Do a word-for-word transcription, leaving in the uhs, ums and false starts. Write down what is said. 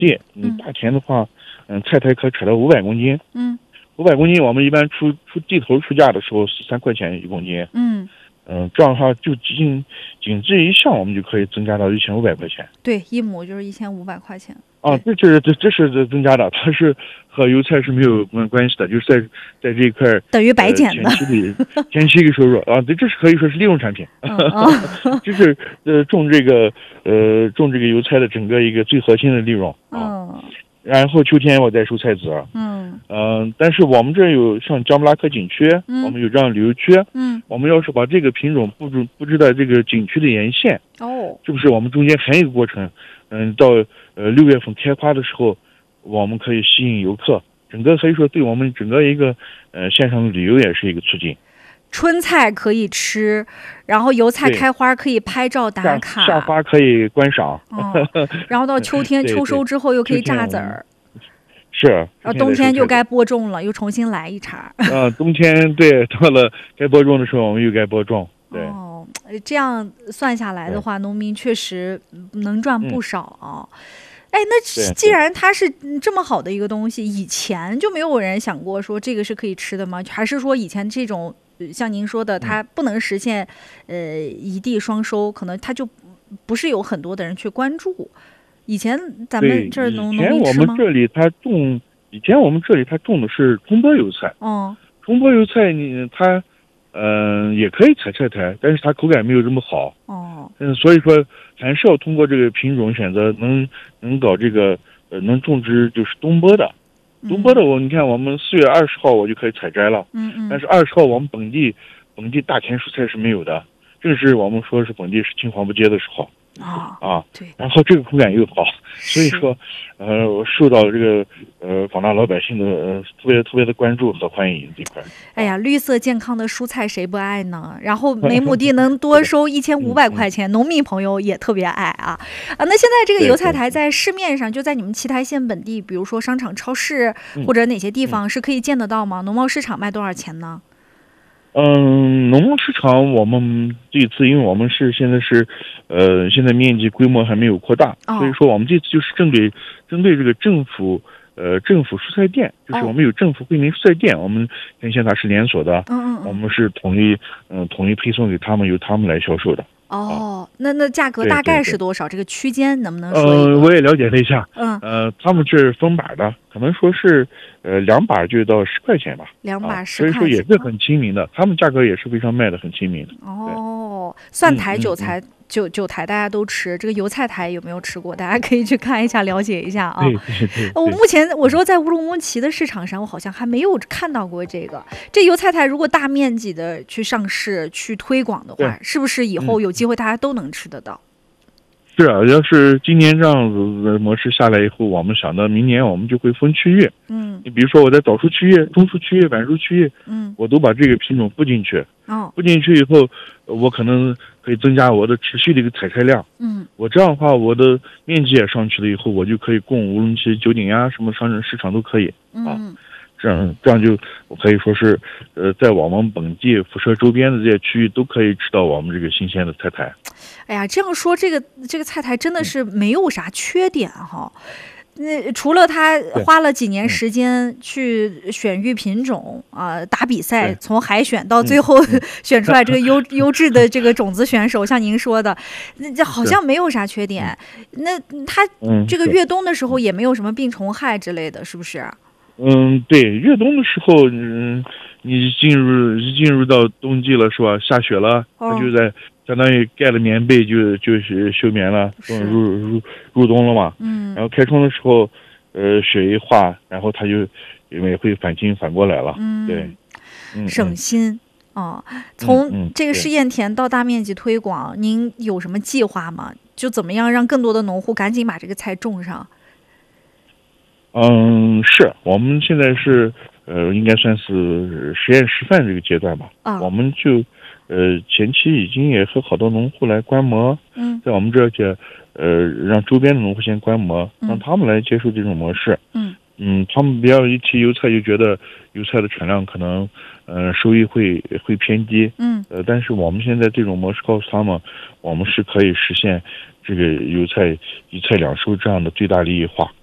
地，嗯，大田的话，嗯，菜台可采到五百公斤， 嗯， 五百公斤，我们一般出出地头出价的时候是三块钱一公斤， 嗯。 嗯，这样的话就仅仅这一项，我们就可以增加到一千五百块钱。 对，一亩就是一千五百块钱。 啊，这这是这这是增加的，它是和油菜是没有关关系的，就是在在这一块等于白减的、 呃、前期的前期的收入啊，对，这是可以说是利用产品， 嗯哦、 就是呃种这个呃种这个油菜的整个一个最核心的利润啊。 嗯。 然后秋天我再收菜籽， 嗯嗯、呃，但是我们这有像江布拉克景区， 嗯、 我们有这样旅游区， 嗯， 我们要是把这个品种布置布置在这个景区的沿线， 哦， 是不是我们中间还有一个过程？嗯，到呃六月份开花的时候，我们可以吸引游客，整个可以说对我们整个一个呃线上的旅游也是一个促进。 春菜可以吃，然后油菜开花可以拍照打卡， 夏花可以观赏， 哦、然后到秋天秋收之后又可以榨籽儿， 是， 然后冬天就该播种了，又重新来一茬。 啊，冬天对，到了该播种的时候，我们又该播种。对， 哦，这样算下来的话，农民确实能赚不少啊。嗯哎，那既然它是这么好的一个东西，以前就没有人想过说这个是可以吃的吗？还是说以前这种像您说的，它不能实现呃一地双收，可能它就不是有很多的人去关注？以前咱们这儿农农民吃吗？ 以前我们这里它种，以前我们这里它种的是冲波油菜。 哦， 冲波油菜你它。嗯、呃，也可以采菜台，但是它口感没有这么好。 哦， 嗯，所以说还是要通过这个品种选择能能搞这个呃能种植就是东波的，东波的我、嗯、你看我们四月二十号我就可以采摘了。 嗯嗯。 但是二十号我们本地本地大田蔬菜是没有的，正是我们说是本地是青黄不接的时候。 啊、 哦、啊， 对， 然后这个口感又好，所以说，呃，受到这个呃广大老百姓的呃特别特别的关注和欢迎这块。 哎呀，绿色健康的蔬菜谁不爱呢？然后每亩地能多收一千五百块钱，农民朋友也特别爱啊啊！那现在这个油菜台在市面上，就在你们奇台县本地，比如说商场、超市或者哪些地方是可以见得到吗？农贸市场卖多少钱呢？ 嗯，农贸市场我们这一次，因为我们是现在是，呃，现在面积规模还没有扩大， 哦、 所以说我们这次就是针对针对这个政府，呃，政府蔬菜店，就是我们有政府惠民蔬菜店，哦、我们原先它是连锁的， 嗯嗯嗯， 我们是统一，嗯、呃，统一配送给他们，由他们来销售的。 哦，那那价格大概是多少？这个区间能不能说？ 呃，我也了解了一下， 嗯， 呃，他们是分把的，可能说是，呃，两把就到十块钱吧， 两把十块钱， 啊，所以说也是很亲民的，他们价格也是非常卖的很亲民的。 哦，蒜苔、韭菜、嗯嗯、韭韭苔大家都吃，这个油菜苔有没有吃过？大家可以去看一下，了解一下啊。 对对对。 我目前我说在乌鲁木齐的市场上，我好像还没有看到过这个。这油菜苔如果大面积的去上市、去推广的话，是不是以后有机会大家都能吃得到？ 是啊，要是今年这样子的模式下来以后，我们想到明年我们就会分区域。 嗯， 你比如说我在早熟区域、中熟区域、晚熟区域， 嗯， 我都把这个品种布进去。 哦， 布进去以后，我可能可以增加我的持续的一个采摘量。 嗯， 我这样的话，我的面积也上去了以后，我就可以供乌鲁木齐九鼎呀，什么商人市场都可以。啊， 嗯， 这样这样就我可以说是，呃，在我们本地辐射周边的这些区域都可以吃到我们这个新鲜的菜苔。 哎呀，这样说这个这个菜苔真的是没有啥缺点哈。那除了他花了几年时间去选育品种啊、呃，打比赛，从海选到最后选出来这个优优质的这个种子选手，像您说的，那这好像没有啥缺点。那他这个越冬的时候也没有什么病虫害之类的，是不是？ 嗯，对，越冬的时候，嗯，你进入进入到冬季了，是吧？下雪了，它就在。相当于盖了棉被就就是休眠了，入入入冬了嘛。 嗯。 然后开春的时候，呃，雪一化，然后它就也会反清反过来了。 嗯， 对，嗯、 省心啊、哦。从这个试验田到大面积推广，嗯、您有什么计划吗？就怎么样让更多的农户赶紧把这个菜种上？ 嗯，是我们现在是呃，应该算是实验示范这个阶段吧。 啊， 我们就。呃，前期已经也和好多农户来观摩， 嗯， 在我们这些，呃，让周边的农户先观摩， 嗯、 让他们来接受这种模式， 嗯嗯，他们不要一提油菜就觉得油菜的产量可能，呃，收益会会偏低， 嗯， 呃，但是我们现在这种模式告诉他们，我们是可以实现这个油菜一菜两收这样的最大利益化。